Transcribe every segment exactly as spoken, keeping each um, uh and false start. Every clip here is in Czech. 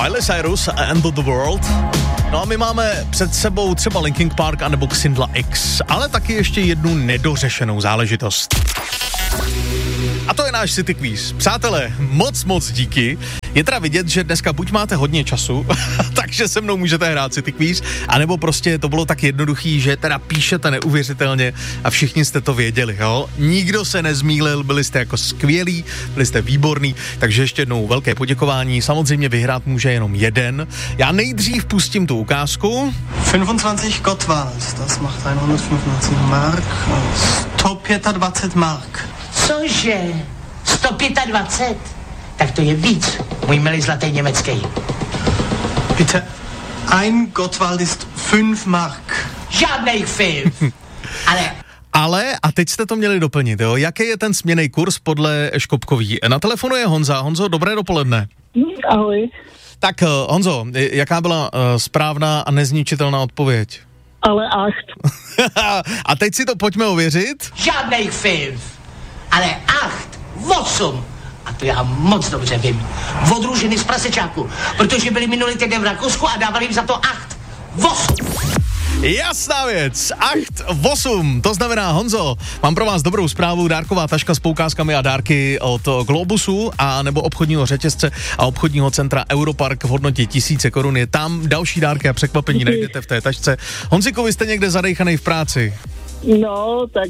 Miley Cyrus a End of the World. No a my máme před sebou třeba Linkin Park anebo Xindla X, ale taky ještě jednu nedořešenou záležitost. A to je náš City Quiz. Přátelé, moc, moc díky. Je teda vidět, že dneska buď máte hodně času, takže se mnou můžete hrát City Quiz, anebo prostě to bylo tak jednoduchý, že teda píšete neuvěřitelně a všichni jste to věděli, jo? Nikdo se nezmýlil, byli jste jako skvělí, byli jste výborní, takže ještě jednou velké poděkování. Samozřejmě vyhrát může jenom jeden. Já nejdřív pustím tu ukázku. dvacet pět Gottwald, das macht hundertfünfundneunzig Mark, sto dvacet pět Mark. Cože? sto dvacet pět? Tak to je víc, můj milý zlatý německý. Bitte, ein Gottwald ist fünf Mark. Žádnej fünf. Ale... Ale, a teď jste to měli doplnit, jo? Jaký je ten směnný kurz podle Škopkový? Na telefonu je Honza. Honzo, dobré dopoledne. Ahoj. Tak Honzo, jaká byla uh, správná a nezničitelná odpověď? Ale acht. A teď si to pojďme ověřit. Žádnej fünf. Ale acht, osm. A to já moc dobře vím. Odruženy z prasečáku, protože byli minulý týden v Rakousku a dávali jim za to acht, osm. Jasná věc, acht, osm, to znamená, Honzo, mám pro vás dobrou zprávu, dárková taška s poukázkami a dárky od Globusu a nebo obchodního řetězce a obchodního centra Europark v hodnotě tisíce korun. Je tam další dárky a překvapení najdete v té tašce. Honziku, vy jste někde zadejchanej v práci? No, tak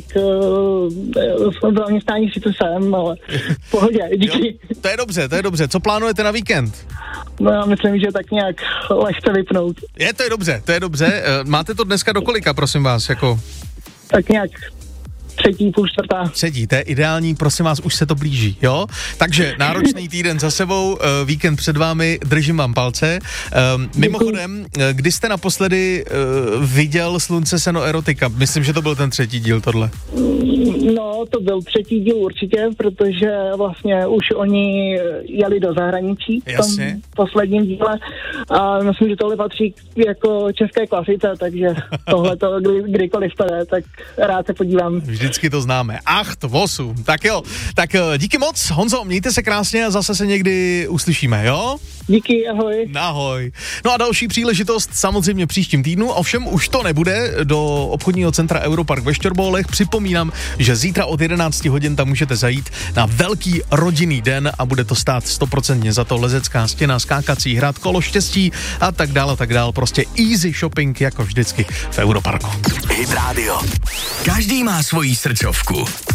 uh, zaměstnání si to jsem, ale v pohodě, díky. Jo, to je dobře, to je dobře. Co plánujete na víkend? No, já myslím, že tak nějak lehce vypnout. Je, to je dobře, to je dobře. Máte to dneska do kolika, prosím vás, jako? Tak nějak třetí, půl čtvrtá. Třetí, to je ideální, prosím vás, už se to blíží, jo? Takže náročný týden za sebou, víkend před vámi, držím vám palce. Mimochodem, kdy jste naposledy viděl Slunce, seno, erotika? Myslím, že to byl ten třetí díl, tohle. No, to byl třetí díl určitě, protože vlastně už oni jeli do zahraničí v tom posledním díle a myslím, že tohle patří jako české klasice, takže tohle to kdy, kdykoliv to je, tak rád se podívám. Vždycky to známe. Acht, osm. Tak jo, tak díky moc, Honzo, mějte se krásně a zase se někdy uslyšíme, jo? Díky, ahoj. Ahoj. No a další příležitost samozřejmě příštím týdnu, ovšem už to nebude do obchodního centra Europark ve Štěrbolech. Připomínám, že zítra od jedenáct hodin tam můžete zajít na velký rodinný den a bude to stát sto procent za to lezecká stěna, skákací hrad, kolo štěstí a tak dále, a tak dále. Prostě easy shopping jako vždycky v Europarku. Hit Radio. Každý má svoji srdcovku.